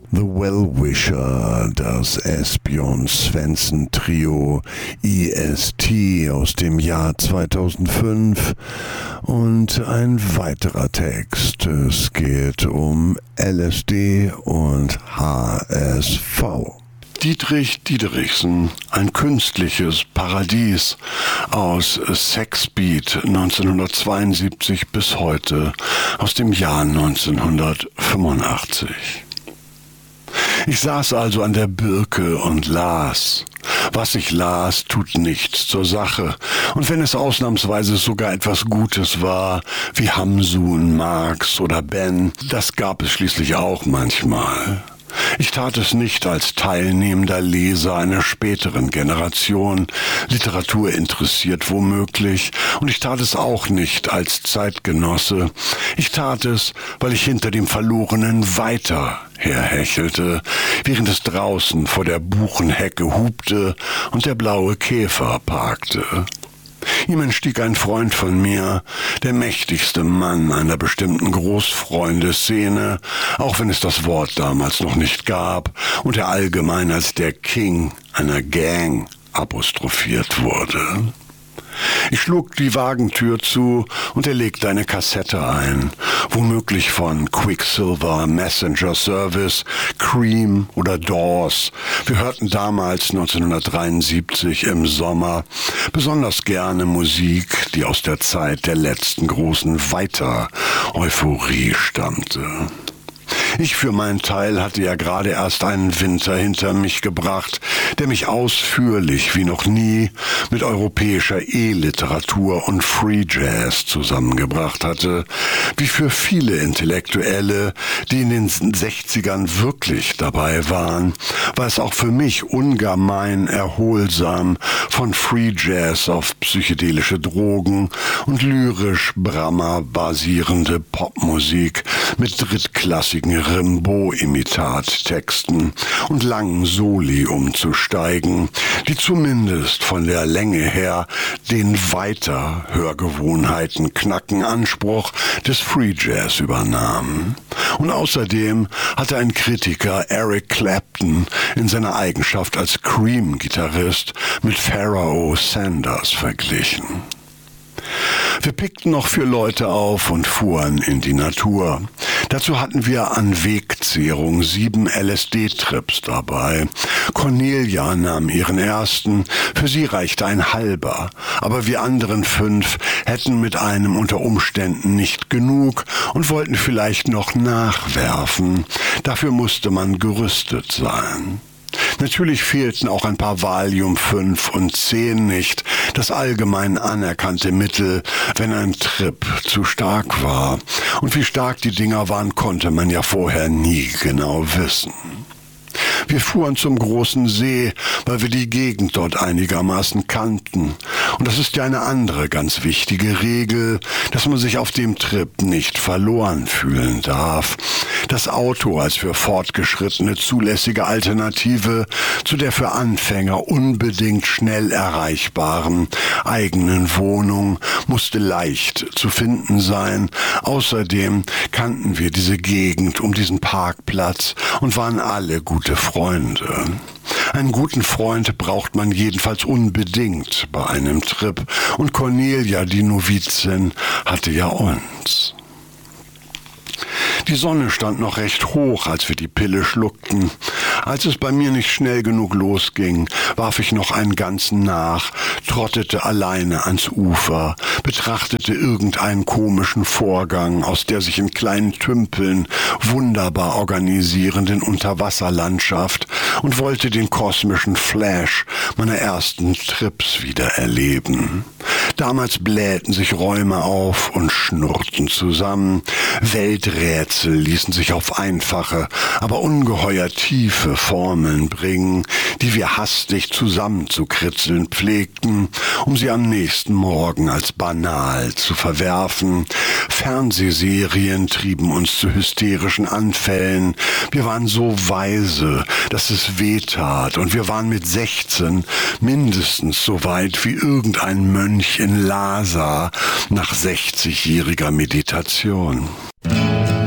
The Well-Wisher, das Esbjörn-Svensson-Trio EST aus dem Jahr 2005 und ein weiterer Text. Es geht um LSD und HSV. Dietrich Diederichsen, ein künstliches Paradies aus Sexbeat 1972 bis heute, aus dem Jahr 1985. Ich saß also an der Birke und las. Was ich las, tut nichts zur Sache. Und wenn es ausnahmsweise sogar etwas Gutes war, wie Hamsun, Marx oder Ben, das gab es schließlich auch manchmal. Ich tat es nicht als teilnehmender Leser einer späteren Generation, Literatur interessiert womöglich, und ich tat es auch nicht als Zeitgenosse. Ich tat es, weil ich hinter dem Verlorenen weiter herhechelte, während es draußen vor der Buchenhecke hupte und der blaue Käfer parkte. Ihm entstieg ein Freund von mir, der mächtigste Mann einer bestimmten Großfreundeszene, auch wenn es das Wort damals noch nicht gab und er allgemein als der King einer Gang apostrophiert wurde. Ich schlug die Wagentür zu und er legte eine Kassette ein, womöglich von Quicksilver, Messenger Service, Cream oder Doors. Wir hörten damals 1973 im Sommer besonders gerne Musik, die aus der Zeit der letzten großen Weiter-Euphorie stammte. Ich für meinen Teil hatte ja gerade erst einen Winter hinter mich gebracht, der mich ausführlich wie noch nie mit europäischer E-Literatur und Free Jazz zusammengebracht hatte, wie für viele Intellektuelle, die in den 60ern wirklich dabei waren, war es auch für mich ungemein erholsam, von Free Jazz auf psychedelische Drogen und lyrisch Brahma basierende Popmusik mit drittklassigen Rimbaud-Imitattexten und langen Soli umzusteigen, die zumindest von der Länge her den Weiter-Hörgewohnheiten knacken Anspruch des Free Jazz übernahmen. Und außerdem hatte ein Kritiker Eric Clapton in seiner Eigenschaft als Cream-Gitarrist mit Pharaoh Sanders verglichen. Wir pickten noch 4 Leute auf und fuhren in die Natur. Dazu hatten wir an Wegzehrung 7 LSD-Trips dabei. Cornelia nahm ihren ersten, für sie reichte ein halber, aber wir anderen 5 hätten mit einem unter Umständen nicht genug und wollten vielleicht noch nachwerfen. Dafür musste man gerüstet sein. Natürlich fehlten auch ein paar Valium 5 und 10 nicht, das allgemein anerkannte Mittel, wenn ein Trip zu stark war. Und wie stark die Dinger waren, konnte man ja vorher nie genau wissen. Wir fuhren zum großen See, weil wir die Gegend dort einigermaßen kannten. Und das ist ja eine andere ganz wichtige Regel, dass man sich auf dem Trip nicht verloren fühlen darf. Das Auto als für Fortgeschrittene zulässige Alternative zu der für Anfänger unbedingt schnell erreichbaren eigenen Wohnung musste leicht zu finden sein. Außerdem kannten wir diese Gegend um diesen Parkplatz und waren alle gute Freunde. Einen guten Freund braucht man jedenfalls unbedingt bei einem Trip. Und Cornelia, die Novizin, hatte ja uns. Die Sonne stand noch recht hoch, als wir die Pille schluckten. Als es bei mir nicht schnell genug losging, warf ich noch einen ganzen nach, trottete alleine ans Ufer, betrachtete irgendeinen komischen Vorgang aus der sich in kleinen Tümpeln wunderbar organisierenden Unterwasserlandschaft und wollte den kosmischen Flash meiner ersten Trips wieder erleben. Damals blähten sich Räume auf und schnurrten zusammen. Welträtsel ließen sich auf einfache, aber ungeheuer tiefe Formeln bringen, die wir hastig zusammenzukritzeln pflegten, um sie am nächsten Morgen als banal zu verwerfen. Fernsehserien trieben uns zu hysterischen Anfällen. Wir waren so weise, dass es wehtat, und wir waren mit 16 mindestens so weit wie irgendein Mönch in Lhasa nach 60-jähriger Meditation.